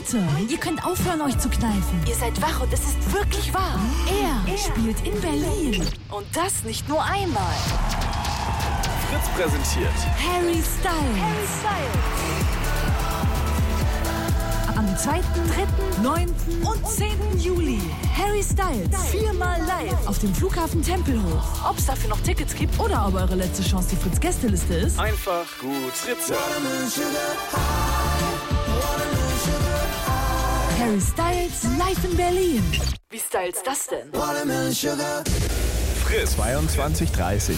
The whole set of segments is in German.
Leute, ihr könnt aufhören, euch zu kneifen. Ihr seid wach und es ist wirklich wahr. Er spielt in Berlin. Und das nicht nur einmal. Fritz präsentiert Harry Styles. Am 2., 3., 9. und 10. Juli. Harry Styles. 4-mal live auf dem Flughafen Tempelhof. Ob es dafür noch Tickets gibt Oder ob eure letzte Chance die Fritz-Gästeliste ist. einfach gut Fritze. Harry Styles live in Berlin. Wie styles das denn? Fritz 22:30.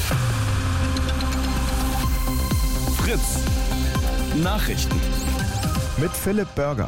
Fritz Nachrichten mit Philipp Burger.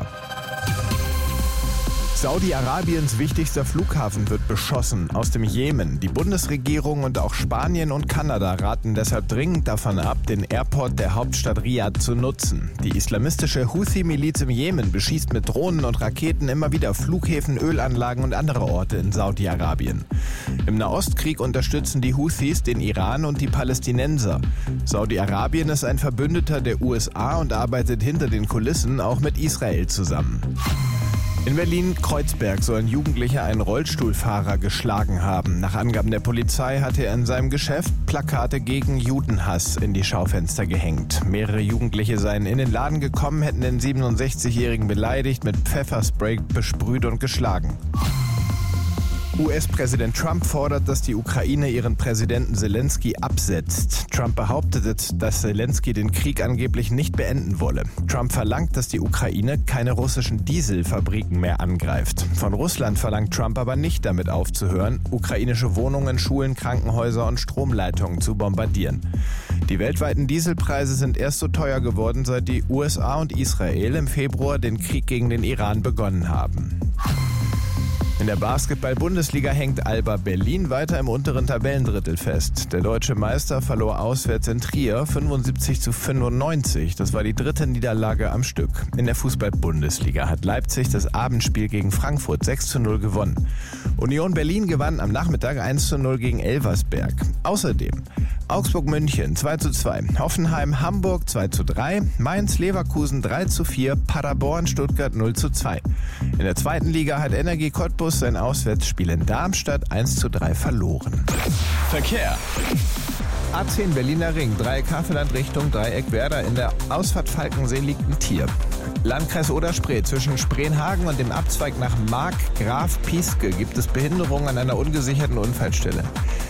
Saudi-Arabiens wichtigster Flughafen wird beschossen aus dem Jemen. Die Bundesregierung und auch Spanien und Kanada raten deshalb dringend davon ab, den Airport der Hauptstadt Riad zu nutzen. Die islamistische Houthi-Miliz im Jemen beschießt mit Drohnen und Raketen immer wieder Flughäfen, Ölanlagen und andere Orte in Saudi-Arabien. Im Nahostkrieg unterstützen die Houthis den Iran und die Palästinenser. Saudi-Arabien ist ein Verbündeter der USA und arbeitet hinter den Kulissen auch mit Israel zusammen. In Berlin-Kreuzberg soll ein Jugendlicher einen Rollstuhlfahrer geschlagen haben. Nach Angaben der Polizei hatte er in seinem Geschäft Plakate gegen Judenhass in die Schaufenster gehängt. Mehrere Jugendliche seien in den Laden gekommen, hätten den 67-Jährigen beleidigt, mit Pfefferspray besprüht und geschlagen. US-Präsident Trump fordert, dass die Ukraine ihren Präsidenten Zelensky absetzt. Trump behauptet, dass Zelensky den Krieg angeblich nicht beenden wolle. Trump verlangt, dass die Ukraine keine russischen Dieselfabriken mehr angreift. Von Russland verlangt Trump aber nicht, damit aufzuhören, ukrainische Wohnungen, Schulen, Krankenhäuser und Stromleitungen zu bombardieren. Die weltweiten Dieselpreise sind erst so teuer geworden, seit die USA und Israel im Februar den Krieg gegen den Iran begonnen haben. In der Basketball-Bundesliga hängt Alba Berlin weiter im unteren Tabellendrittel fest. Der deutsche Meister verlor auswärts in Trier 75:95. Das war die dritte Niederlage am Stück. In der Fußball-Bundesliga hat Leipzig das Abendspiel gegen Frankfurt 6:0 gewonnen. Union Berlin gewann am Nachmittag 1:0 gegen Elversberg. Außerdem Augsburg-München 2:2, Hoffenheim-Hamburg 2:3, Mainz-Leverkusen 3:4, Paderborn-Stuttgart 0:2. In der zweiten Liga hat Energie Cottbus sein Auswärtsspiel in Darmstadt 1:3 verloren. Verkehr. A10 Berliner Ring, Dreieck Havelland Richtung Dreieck Werder. In der Ausfahrt Falkensee liegt ein Tier. Landkreis Oder-Spree, zwischen Spreenhagen und dem Abzweig nach Markgraf-Pieske gibt es Behinderungen an einer ungesicherten Unfallstelle.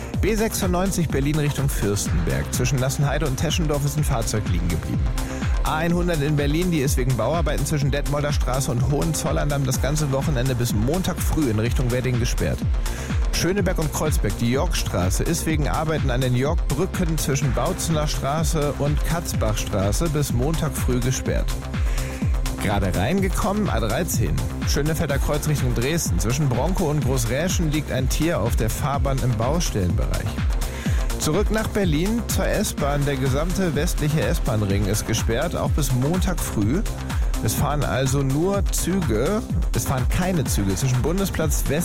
B96 Berlin Richtung Fürstenberg. Zwischen Lassenheide und Teschendorf ist ein Fahrzeug liegen geblieben. A100 in Berlin, die ist wegen Bauarbeiten zwischen Detmolder Straße und Hohenzollern das ganze Wochenende bis Montag früh in Richtung Wedding gesperrt. Schöneberg und Kreuzberg, die Yorkstraße, ist wegen Arbeiten an den Yorkbrücken zwischen Bautzener Straße und Katzbachstraße bis Montag früh gesperrt. Gerade reingekommen, A13. Schönefelder Kreuz Richtung Dresden. Zwischen Bronco und Großräschen liegt ein Tier auf der Fahrbahn im Baustellenbereich. Zurück nach Berlin zur S-Bahn. Der gesamte westliche S-Bahn-Ring ist gesperrt, auch bis Montag früh. Es fahren also nur Züge, es fahren keine Züge zwischen Bundesplatz West